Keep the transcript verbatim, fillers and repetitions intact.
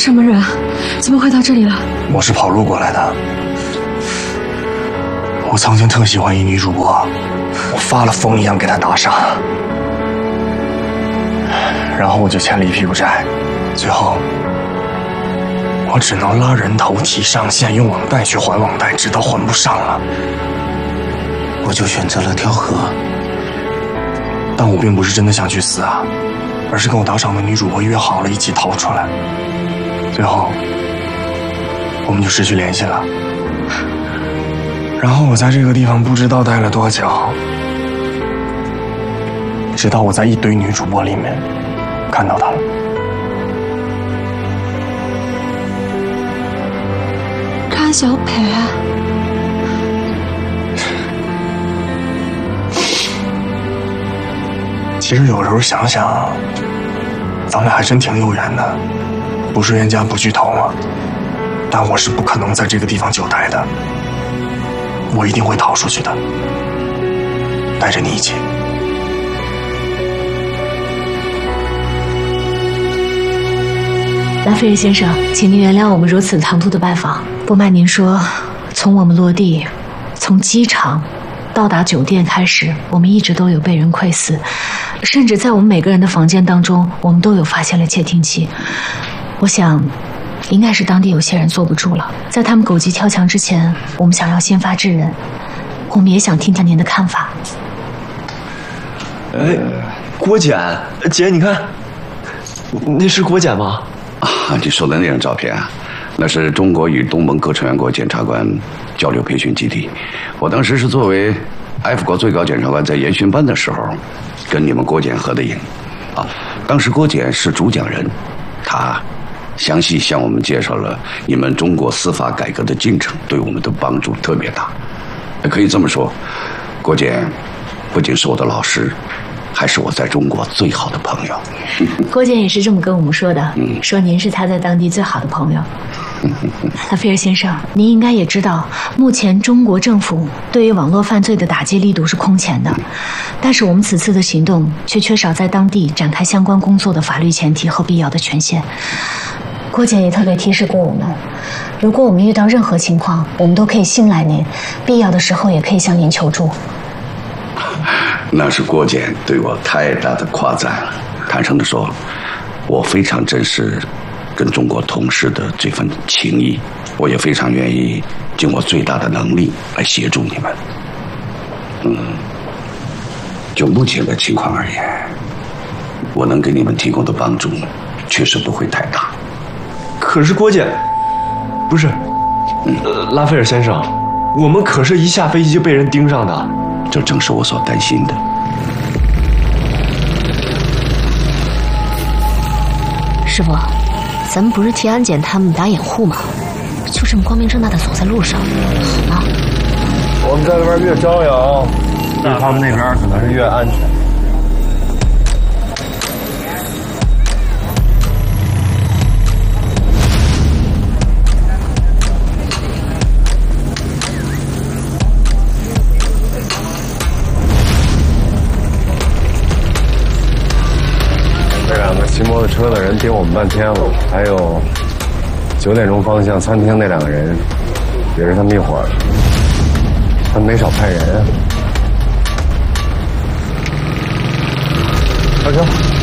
什么人？怎么会到这里了？ 我是跑路过来的。我曾经特喜欢一女主播，我发了疯一样给她打赏，然后我就欠了一屁股债，最后我只能拉人头提上线，用网贷去还网贷，直到还不上了，我就选择了跳河。但我并不是真的想去死啊，而是跟我打赏的女主播约好了一起逃出来，最后我们就失去联系了。然后我在这个地方不知道待了多久，直到我在一堆女主播里面看到她了。 甘小培。 其实有时候想想，咱俩还真挺有缘的，不是冤家不聚头嘛。但我是不可能在这个地方久待的，我一定会逃出去的，带着你一起。 拉斐尔先生，请您原谅我们如此唐突的拜访。不瞒您说，从我们落地，从机场到达酒店开始，我们一直都有被人窥视，甚至在我们每个人的房间当中，我们都有发现了窃听器。我想，应该是当地有些人坐不住了，在他们狗急跳墙之前，我们想要先发制人。我们也想听听您的看法。 哎，郭检，姐，你看，那是郭检吗？ 啊，你说的那张照片啊，那是中国与东盟各成员国检察官交流培训基地。我当时是作为 F 国最高检察官在研训班的时候，跟你们郭检合的影。啊，当时郭检是主讲人，他详细向我们介绍了你们中国司法改革的进程，对我们的帮助特别大。可以这么说，郭检不仅是我的老师，还是我在中国最好的朋友。 郭检也是这么跟我们说的，嗯、说您是他在当地最好的朋友。拉斐尔先生，您应该也知道，目前中国政府对于网络犯罪的打击力度是空前的，但是我们此次的行动却缺少在当地展开相关工作的法律前提和必要的权限。郭检也特别提示过我们，如果我们遇到任何情况，我们都可以信赖您，必要的时候也可以向您求助。 那是郭检对我太大的夸赞了。坦诚地说，我非常珍视跟中国同事的这份情谊，我也非常愿意尽我最大的能力来协助你们。嗯，就目前的情况而言，我能给你们提供的帮助确实不会太大。 可是郭检，不是，嗯呃、拉斐尔先生，我们可是一下飞机就被人盯上的。 这正是我所担心的。 师傅，咱们不是替安检他们打掩护吗？就这么光明正大的走在路上，好吗？ 我们在那边越张扬，那他们那边可能是越安全。骑摩托车的人盯我们半天了，还有九点钟方向餐厅那两个人，也是他们一伙儿，他们没少派人啊。小车。